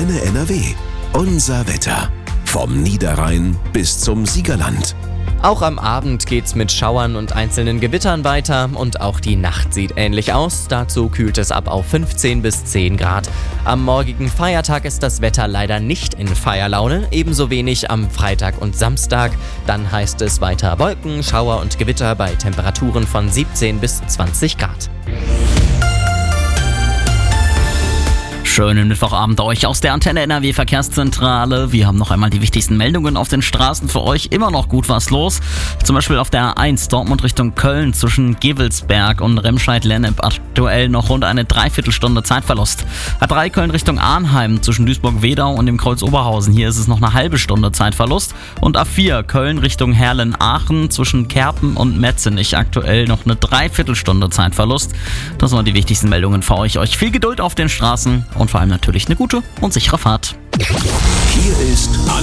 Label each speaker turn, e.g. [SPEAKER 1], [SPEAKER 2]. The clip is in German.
[SPEAKER 1] Antenne NRW. Unser Wetter. Vom Niederrhein bis zum Siegerland.
[SPEAKER 2] Auch am Abend geht's mit Schauern und einzelnen Gewittern weiter und auch die Nacht sieht ähnlich aus. Dazu kühlt es ab auf 15 bis 10 Grad. Am morgigen Feiertag ist das Wetter leider nicht in Feierlaune, ebenso wenig am Freitag und Samstag. Dann heißt es weiter Wolken, Schauer und Gewitter bei Temperaturen von 17 bis 20 Grad.
[SPEAKER 3] Schönen Mittwochabend euch aus der Antenne NRW Verkehrszentrale. Wir haben noch einmal die wichtigsten Meldungen auf den Straßen für euch. Immer noch gut was los. Zum Beispiel auf der A1 Dortmund Richtung Köln zwischen Gevelsberg und Remscheid-Lennep aktuell noch rund eine Dreiviertelstunde Zeitverlust. A3 Köln Richtung Arnheim zwischen Duisburg-Wedau und dem Kreuz Oberhausen. Hier ist es noch eine halbe Stunde Zeitverlust. Und A4 Köln Richtung Herlen-Aachen zwischen Kerpen und Metzenich aktuell noch eine Dreiviertelstunde Zeitverlust. Das waren die wichtigsten Meldungen für euch. Euch viel Geduld auf den Straßen und vor allem natürlich eine gute und sichere Fahrt.
[SPEAKER 1] Hier ist